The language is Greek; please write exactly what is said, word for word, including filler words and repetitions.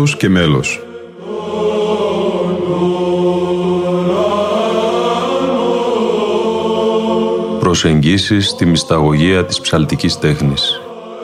πάθος και μέλος. Προσεγγίσεις στη μυσταγωγία της ψαλτικής τέχνης.